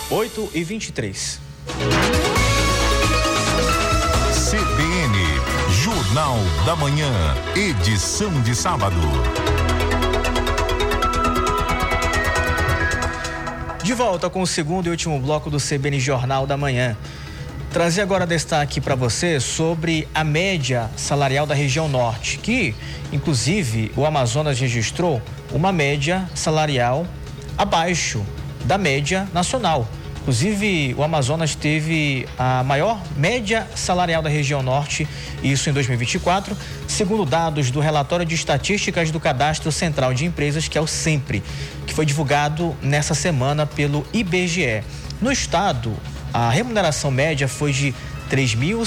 8h23. CBN, Jornal da Manhã, edição de sábado. De volta com o segundo e último bloco do CBN Jornal da Manhã. Trazer agora destaque para você sobre a média salarial da região norte, que, inclusive, o Amazonas registrou uma média salarial abaixo da média nacional. Inclusive, o Amazonas teve a maior média salarial da região norte, isso em 2024, segundo dados do relatório de estatísticas do Cadastro Central de Empresas, que é o SEMPRE, que foi divulgado nessa semana pelo IBGE. No estado, a remuneração média foi de R$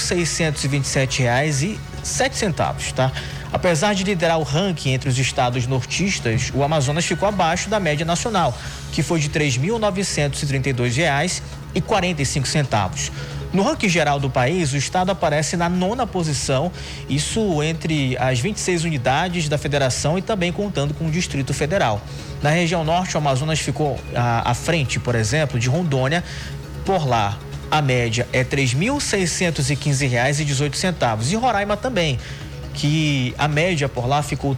3.627,07, tá? Apesar de liderar o ranking entre os estados nortistas, o Amazonas ficou abaixo da média nacional, que foi de R$ 3.932,45. No ranking geral do país, o estado aparece na 9ª posição, isso entre as 26 unidades da federação e também contando com o Distrito Federal. Na região norte, o Amazonas ficou à frente, por exemplo, de Rondônia. Por lá, a média é R$ 3.615,18. E Roraima também, que a média por lá ficou R$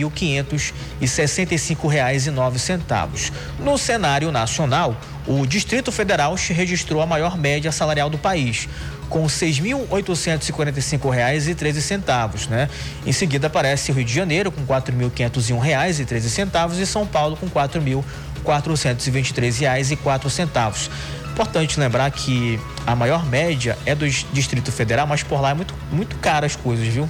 3.565,09. No cenário nacional, o Distrito Federal registrou a maior média salarial do país, com R$ 6.845,13, né? Em seguida aparece o Rio de Janeiro com R$ 4.501,13 e São Paulo com R$ 4.423,04. Importante lembrar que a maior média é do Distrito Federal, mas por lá é muito caro as coisas, viu?